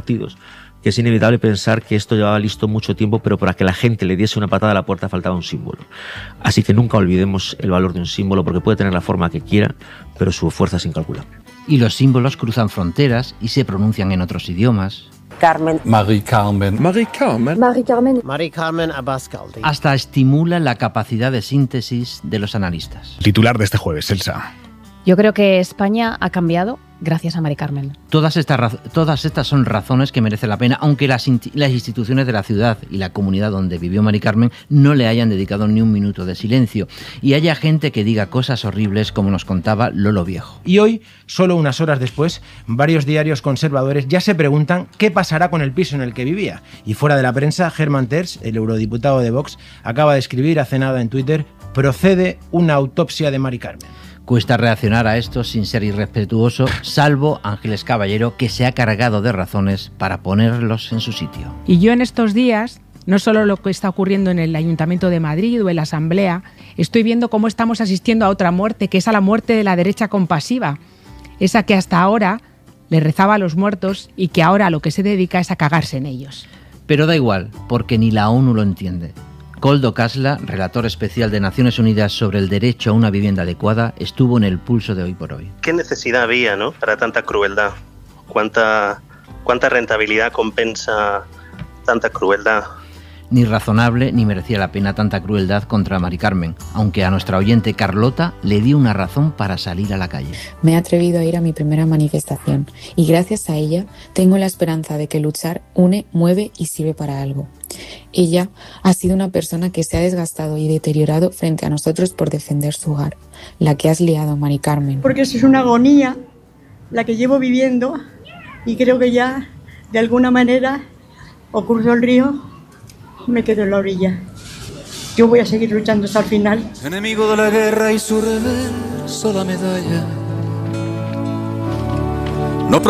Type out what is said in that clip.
partidos, que es inevitable pensar que esto llevaba listo mucho tiempo, pero para que la gente le diese una patada a la puerta faltaba un símbolo. Así que nunca olvidemos el valor de un símbolo, porque puede tener la forma que quiera, pero su fuerza es incalculable. Y los símbolos cruzan fronteras y se pronuncian en otros idiomas. Carmen. Marie-Carmen. Marie-Carmen. Marie-Carmen. Marie-Carmen Abascaldi. Hasta estimula la capacidad de síntesis de los analistas. Titular de este jueves, Elsa. Yo creo que España ha cambiado gracias a Mari Carmen. Todas estas son razones que merecen la pena, aunque las instituciones de la ciudad y la comunidad donde vivió Mari Carmen no le hayan dedicado ni un minuto de silencio. Y haya gente que diga cosas horribles, como nos contaba Lolo Viejo. Y hoy, solo unas horas después, varios diarios conservadores ya se preguntan qué pasará con el piso en el que vivía. Y fuera de la prensa, Germán Terç, el eurodiputado de Vox, acaba de escribir hace nada en Twitter: procede una autopsia de Mari Carmen. Cuesta reaccionar a esto sin ser irrespetuoso, salvo Ángeles Caballero, que se ha cargado de razones para ponerlos en su sitio. Y yo en estos días, no solo lo que está ocurriendo en el Ayuntamiento de Madrid o en la Asamblea, estoy viendo cómo estamos asistiendo a otra muerte, que es a la muerte de la derecha compasiva, esa que hasta ahora le rezaba a los muertos y que ahora a lo que se dedica es a cagarse en ellos. Pero da igual, porque ni la ONU lo entiende. Koldo Kasla, relator especial de Naciones Unidas sobre el derecho a una vivienda adecuada, estuvo en el pulso de Hoy por Hoy. ¿Qué necesidad había, ¿no?, para tanta crueldad? ¿Cuánta rentabilidad compensa tanta crueldad? Ni razonable ni merecía la pena tanta crueldad contra Mari Carmen, aunque a nuestra oyente Carlota le dio una razón para salir a la calle. Me he atrevido a ir a mi primera manifestación y gracias a ella tengo la esperanza de que luchar une, mueve y sirve para algo. Ella ha sido una persona que se ha desgastado y deteriorado frente a nosotros por defender su hogar, la que has liado, Mari Carmen. Porque eso es una agonía la que llevo viviendo y creo que ya de alguna manera o cruzo el río, me quedo en la orilla. Yo voy a seguir luchando hasta el final. Enemigo de la guerra y su reverso la medalla.